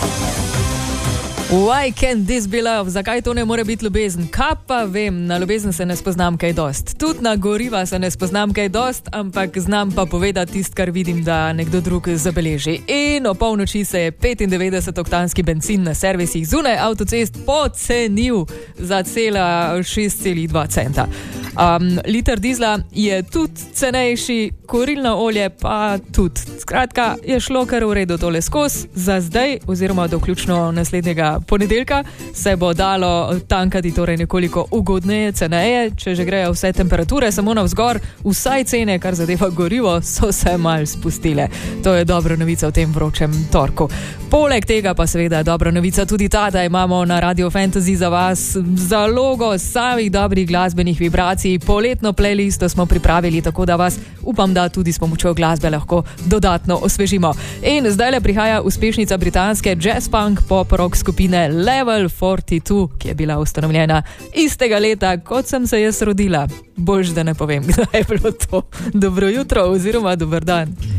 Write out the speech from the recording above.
Why can't this be love? Zakaj to ne more biti ljubezen? Kaj pa vem, na ljubezen se ne spoznam kaj dost. Tudi na goriva se ne spoznam kaj dost, ampak znam pa povedati tist, kar vidim, da nekdo drug zabeleži. In o polnoči se je 95-oktanski bencin na servisih zunaj avtocest pocenil za cela 6,2 centa. Liter dizla je tudi cenejši, kurilno olje pa tudi. Skratka, je šlo kar v redu tole skozi. Za zdaj, oziroma do vključno naslednjega ponedeljka, se bo dalo tankati torej nekoliko ugodneje, ceneje, če že grejo vse temperature samo navzgor, vsaj cene, kar zadeva gorivo, so se mal spustile. To je dobra novica v tem vročem torku. Poleg tega pa seveda dobra novica tudi ta, da imamo na Radio Fantasy za vas zalogo samih dobrih glasbenih vibracij. Poletno playlisto smo pripravili, tako da vas upam, da tudi s pomočjo glasbe lahko dodatno osvežimo. In zdajle prihaja uspešnica britanske jazz punk pop rock skupine Level 42, ki je bila ustanovljena istega leta, kot sem se jaz rodila. Boljš, da ne povem, kdaj je bilo to. Dobro jutro oziroma dober dan.